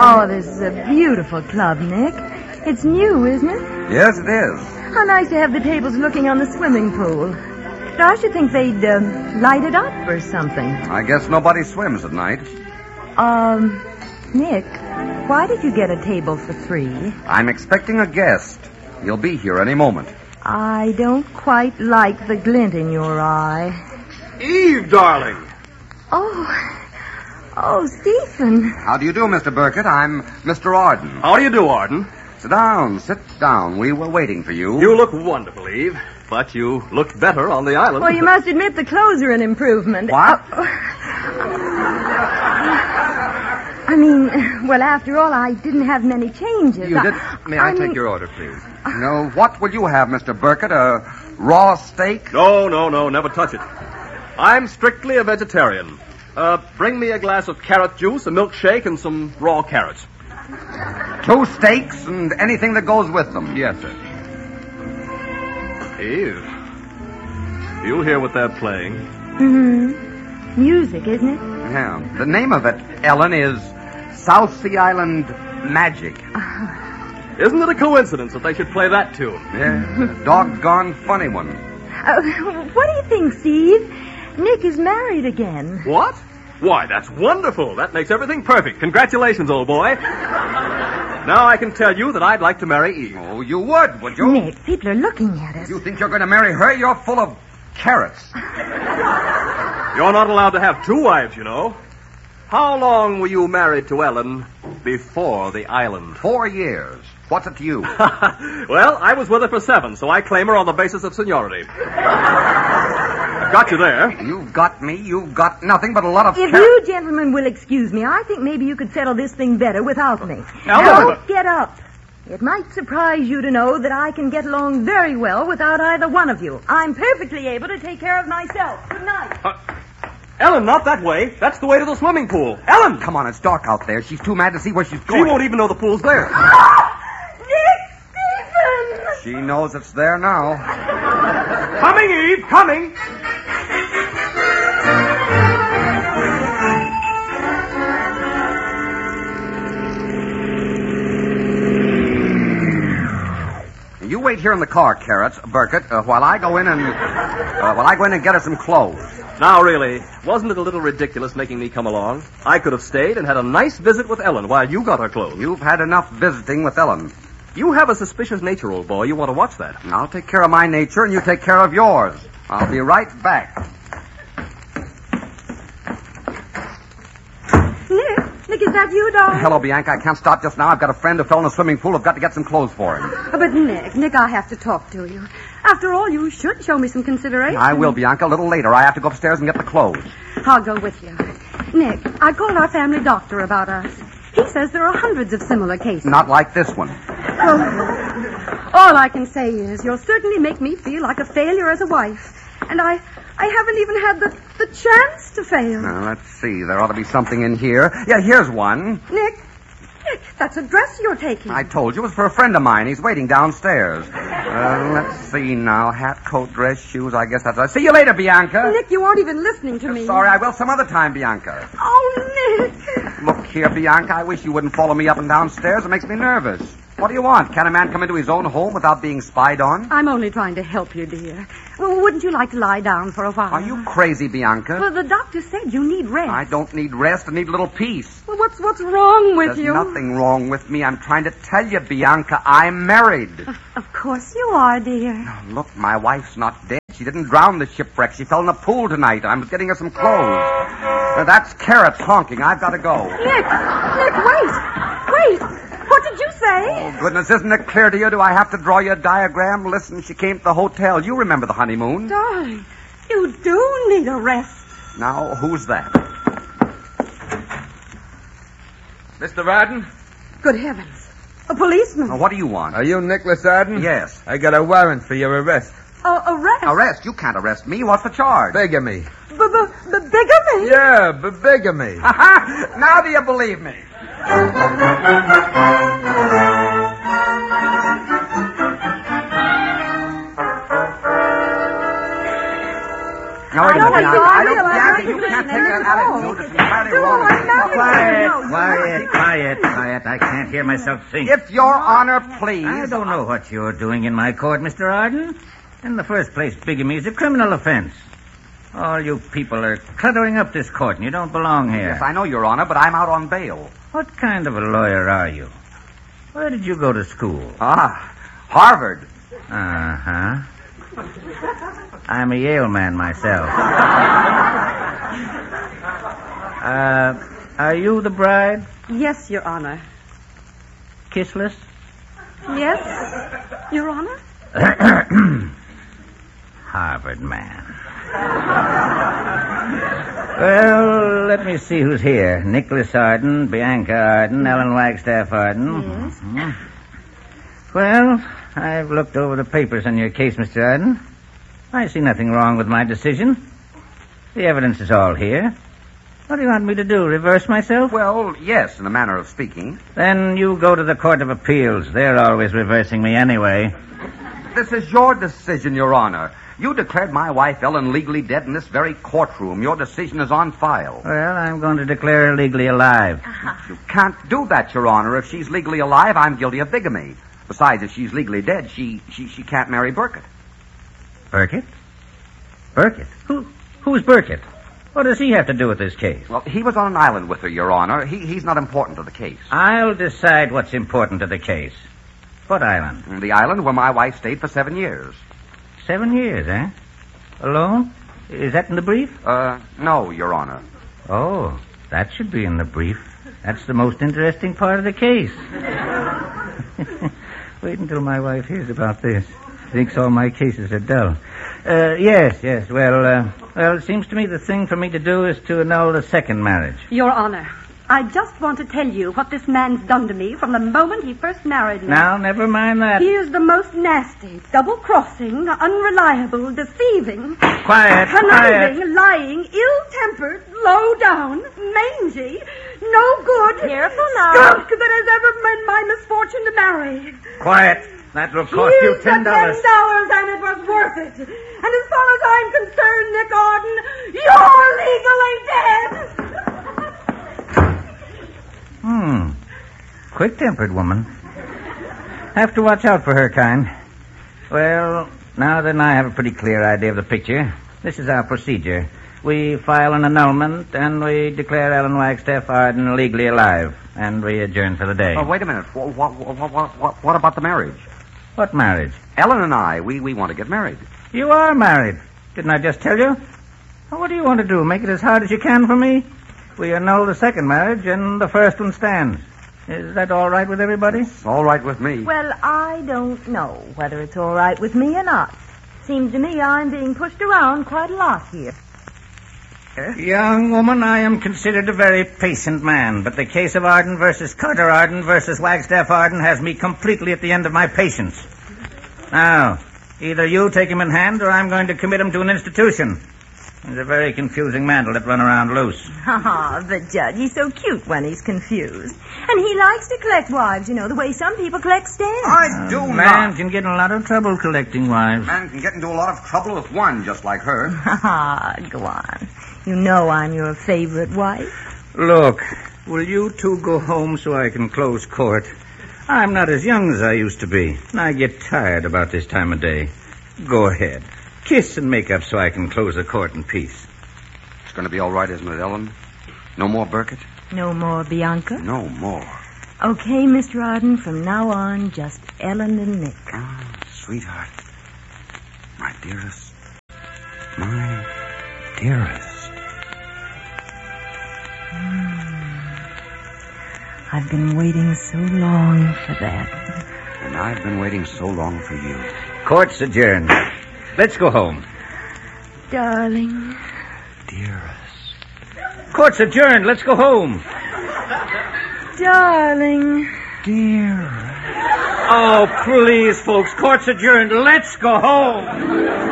Oh, this is a beautiful club, Nick. It's new, isn't it? Yes, it is. How nice to have the tables looking on the swimming pool. I should think they'd light it up or something. I guess nobody swims at night. Nick, why did you get a table for 3? I'm expecting a guest. He'll be here any moment. I don't quite like the glint in your eye. Eve, darling. Oh, Stephen. How do you do, Mr. Burkett? I'm Mr. Arden. How do you do, Arden? Sit down. We were waiting for you. You look wonderful, Eve. But you looked better on the island. Well, you must admit the clothes are an improvement. What? I mean, well, after all, I didn't have many changes. You did? May I take your order, please? No, what will you have, Mr. Burkett? A raw steak? No, never touch it. I'm strictly a vegetarian. Bring me a glass of carrot juice, a milkshake, and some raw carrots. 2 steaks and anything that goes with them. Yes, sir. Eve, you hear what they're playing? Mm-hmm. Music, isn't it? Yeah. The name of it, Ellen, is South Sea Island Magic. Isn't it a coincidence that they should play that tune? Yeah, a doggone funny one. What do you think, Steve? Nick is married again. What? Why, that's wonderful. That makes everything perfect. Congratulations, old boy. Now I can tell you that I'd like to marry Eve. Oh, you would you? Nick, people are looking at us. You think you're going to marry her? You're full of carrots. You're not allowed to have 2 wives, you know. How long were you married to Ellen before the island? 4 years. What's it to you? Well, I was with her for 7, so I claim her on the basis of seniority. I've got you there. You've got me. You've got nothing but a lot of If carrots. you gentlemen will excuse me, I think maybe you could settle this thing better without me. Ellen! Don't get up. It might surprise you to know that I can get along very well without either one of you. I'm perfectly able to take care of myself. Good night. Ellen, not that way. That's the way to the swimming pool. Ellen! Come on, it's dark out there. She's too mad to see where she's She going. won't even know the pool's there. Nick! Stephen! She knows it's there now. Coming, Eve, coming. You wait here in the car, Carrots, Burkett, while I go in and get her some clothes. Now, really, wasn't it a little ridiculous making me come along? I could have stayed and had a nice visit with Ellen while you got her clothes. You've had enough visiting with Ellen. You have a suspicious nature, old boy. You want to watch that. I'll take care of my nature, and you take care of yours. I'll be right back. Nick, is that you, darling? Hello, Bianca. I can't stop just now. I've got a friend who fell in a swimming pool. I've got to get some clothes for him. But Nick, I have to talk to you. After all, you should show me some consideration. I will, Bianca, a little later. I have to go upstairs and get the clothes. I'll go with you. Nick, I called our family doctor about us. He says there are hundreds of similar cases. Not like this one. Well, all I can say is you'll certainly make me feel like a failure as a wife. And I haven't even had the chance to fail. Now, let's see. There ought to be something in here. Yeah, here's one. Nick, that's a dress you're taking. I told you it was for a friend of mine. He's waiting downstairs. Let's see now. Hat, coat, dress, shoes. I guess that's all. See you later, Bianca. Nick, you aren't even listening to me. Sorry, I will some other time, Bianca. Oh, Nick. Look here, Bianca. I wish you wouldn't follow me up and downstairs. It makes me nervous. What do you want? Can a man come into his own home without being spied on? I'm only trying to help you, dear. Well, wouldn't you like to lie down for a while? Are you crazy, Bianca? Well, the doctor said you need rest. I don't need rest. I need a little peace. Well, what's wrong with There's you? nothing wrong with me. I'm trying to tell you, Bianca, I'm married. Of course you are, dear. Look, my wife's not dead. She didn't drown the shipwreck. She fell in a pool tonight. I was getting her some clothes. That's Carrots honking. I've got to go. Nick, wait. What did you say? Oh, goodness, isn't it clear to you? Do I have to draw you a diagram? Listen, she came to the hotel. You remember the honeymoon. Darling, you do need a rest. Now, who's that? Mr. Arden? Good heavens. A policeman. Now, what do you want? Are you Nicholas Arden? Yes. I got a warrant for your arrest. Arrest? Arrest? You can't arrest me. What's the charge? Bigamy. Bigamy? Yeah, bigamy. Now do you believe me? Now, wait a minute, Bianca. You can't take that attitude. It's entirely wrong. Quiet. I can't hear myself think. If Your Honor, please. I don't know what you're doing in my court, Mr. Arden. In the first place, bigamy is a criminal offense. All you people are cluttering up this court, and you don't belong here. Yes, I know, Your Honor, but I'm out on bail. What kind of a lawyer are you? Where did you go to school? Harvard. Uh-huh. I'm a Yale man myself. Are you the bride? Yes, Your Honor. Kissless? Yes, Your Honor. Harvard man. Well, let me see who's here. Nicholas Arden, Bianca Arden, Ellen Wagstaff Arden. Yes. Mm-hmm. Well, I've looked over the papers on your case, Mr. Arden. I see nothing wrong with my decision. The evidence is all here. What do you want me to do, reverse myself? Well, yes, in a manner of speaking. Then you go to the Court of Appeals. They're always reversing me anyway. This is your decision, Your Honor. You declared my wife, Ellen, legally dead in this very courtroom. Your decision is on file. Well, I'm going to declare her legally alive. You can't do that, Your Honor. If she's legally alive, I'm guilty of bigamy. Besides, if she's legally dead, she can't marry Burkett. Burkett? Burkett? Who's Burkett? What does he have to do with this case? Well, he was on an island with her, Your Honor. He's not important to the case. I'll decide what's important to the case. What island? The island where my wife stayed for 7 years. 7 years, eh? Alone? Is that in the brief? No, Your Honor. Oh, that should be in the brief. That's the most interesting part of the case. Wait until my wife hears about this. She thinks all my cases are dull. Yes. Well, it seems to me the thing for me to do is to annul the second marriage. Your Honor, I just want to tell you what this man's done to me from the moment he first married me. Now, never mind that. He is the most nasty, double-crossing, unreliable, deceiving, Quiet. conniving, lying, ill-tempered, low-down, mangy, no good, Careful now. skunk that has ever been my misfortune to marry. Quiet. That will cost you Here's the $10. $10, and it was worth it. And as far as I'm concerned, Nick Arden, you're legally dead. Quick-tempered woman. Have to watch out for her kind. Well, now then I have a pretty clear idea of the picture. This is our procedure. We file an annulment, and we declare Ellen Wagstaff Arden legally alive, and we adjourn for the day. Oh, wait a minute. What about the marriage? What marriage? Ellen and I, we want to get married. You are married. Didn't I just tell you? Well, what do you want to do? Make it as hard as you can for me? We annul the second marriage, and the first one stands. Is that all right with everybody? It's all right with me. Well, I don't know whether it's all right with me or not. Seems to me I'm being pushed around quite a lot here. Young woman, I am considered a very patient man, but the case of Arden versus Carter Arden versus Wagstaff Arden has me completely at the end of my patience. Now, either you take him in hand, or I'm going to commit him to an institution. He's a very confusing man to let run around loose. The judge, he's so cute when he's confused. And he likes to collect wives, you know, the way some people collect stamps. I do Man not. can get in a lot of trouble collecting wives. Man can get into a lot of trouble with one just like her. Go on. You know I'm your favorite wife. Look, will you two go home so I can close court? I'm not as young as I used to be, and I get tired about this time of day. Go ahead. Kiss and make up so I can close the court in peace. It's going to be all right, isn't it, Ellen? No more Burkett? No more Bianca? No more. Okay, Mr. Arden, from now on, just Ellen and Nick. Ah, sweetheart. My dearest. My dearest. I've been waiting so long for that. And I've been waiting so long for you. Court's adjourned. Let's go home. Darling. Dearest. Court's adjourned. Let's go home. Darling. Dearest. Oh, please, folks. Court's adjourned. Let's go home.